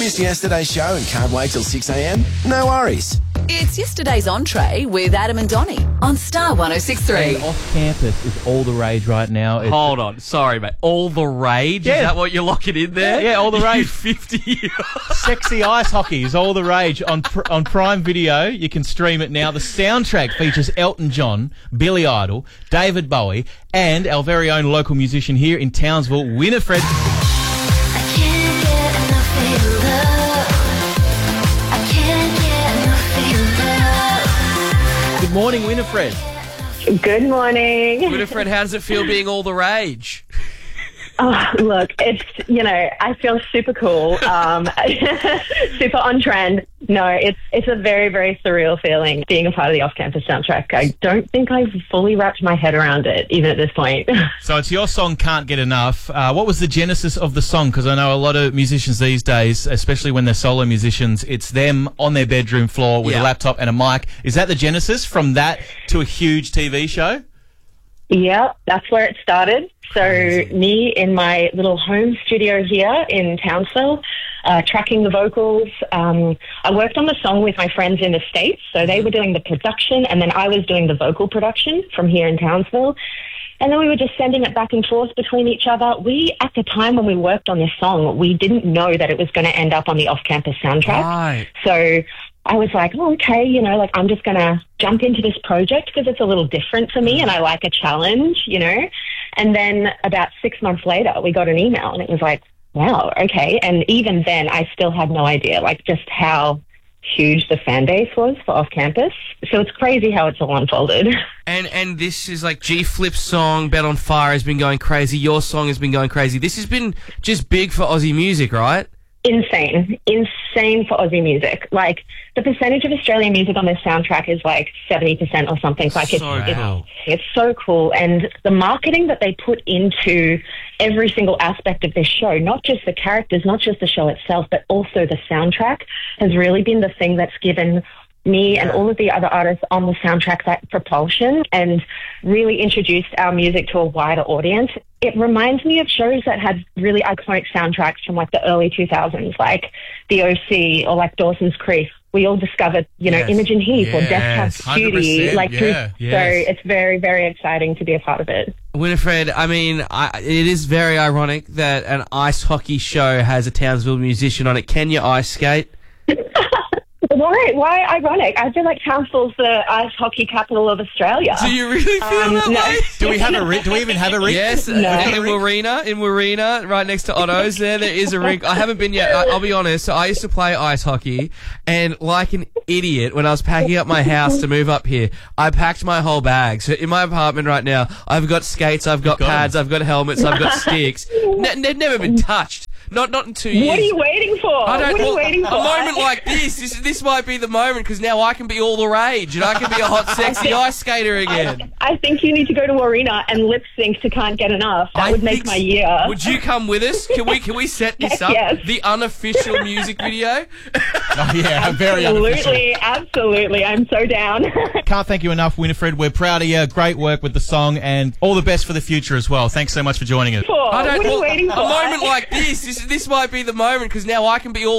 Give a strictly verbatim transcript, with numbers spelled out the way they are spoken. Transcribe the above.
Missed yesterday's show and can't wait till six a m? No worries. It's yesterday's entree with Adam and Donnie on Star one oh six point three. Off campus is all the rage right now. It's Hold on, sorry, mate. All the rage? Yeah. Is that what you're locking in there? Yeah, all the rage. fifty Sexy ice hockey is all the rage on pr- on Prime Video. You can stream it now. The soundtrack features Elton John, Billy Idol, David Bowie, and our very own local musician here in Townsville, Winifred. Good morning, Winifred. Good morning. Winifred, how does it feel being all the rage? Oh, look, it's, you know, I feel super cool, um, super on trend. No, it's it's a very, very surreal feeling being a part of the off-campus soundtrack. I don't think I've fully wrapped my head around it, even at this point. So it's your song, Can't Get Enough. Uh, what was the genesis of the song? Because I know a lot of musicians these days, especially when they're solo musicians, it's them on their bedroom floor with Yeah. a laptop and a mic. Is that the genesis from that to a huge T V show? Yeah, that's where it started. So Crazy. me in my little home studio here in Townsville, uh, tracking the vocals. Um, I worked on the song with my friends in the States. So they were doing the production and then I was doing the vocal production from here in Townsville. And then we were just sending it back and forth between each other. We, at the time when we worked on this song, we didn't know that it was going to end up on the off-campus soundtrack. Right. So I was like, oh, okay, you know, like I'm just going to jump into this project because it's a little different for me and I like a challenge, you know. And then about six months later, we got an email and it was like, wow, okay. And even then, I still had no idea, like, just how huge the fan base was for off-campus. So it's crazy how it's all unfolded. And and this is like G Flip's song, Bet on Fire, has been going crazy. Your song has been going crazy. This has been just big for Aussie music, right? Insane. Insane for Aussie music. Like, the percentage of Australian music on this soundtrack is like seventy percent or something. Like, it's, So it's, cool. it's so cool. And the marketing that they put into every single aspect of this show, not just the characters, not just the show itself, but also the soundtrack, has really been the thing that's given me and all of the other artists on the soundtrack that propulsion and really introduced our music to a wider audience. It reminds me of shows that had really iconic soundtracks from like the early two thousands, like The O C or like Dawson's Creek. We all discovered, you know, Yes. Imogen Heap or Death Yes, Cab Cutie. Like, yeah, through- yes. So it's very, very exciting to be a part of it. Winifred, I mean, I, it is very ironic that an ice hockey show has a Townsville musician on it. Can you ice skate? Why? Why ironic? I feel like Townsville's the ice hockey capital of Australia. Do you really feel Um, that no. way? Do we have a ri- do we even have a rink? Yes, No. in Warina, in Warina, right next to Otto's there, there is a rink. I haven't been yet. I, I'll be honest. I used to play ice hockey, and like an idiot, when I was packing up my house to move up here, I packed my whole bag. So in my apartment right now, I've got skates, I've got got pads, 'em. I've got helmets, I've got sticks. Ne- they've never been touched. Not not in two years. What are you waiting for? I don't. what are you well, waiting a for? moment like this, this, this might be the moment because now I can be all the rage and I can be a hot, sexy ice skater again. I, I think you need to go to Arena and lip sync to Can't Get Enough. That I would make think my s- year. Would you come with us? Can we can we set this Heck up? yes. The unofficial music video. Oh, yeah, very unofficial. Absolutely, absolutely. I'm so down. Can't thank you enough, Winifred. We're proud of you. Great work with the song and all the best for the future as well. Thanks so much for joining us. For? I don't. What are you well, waiting for? a moment like this, this, this might be the moment because now I can be all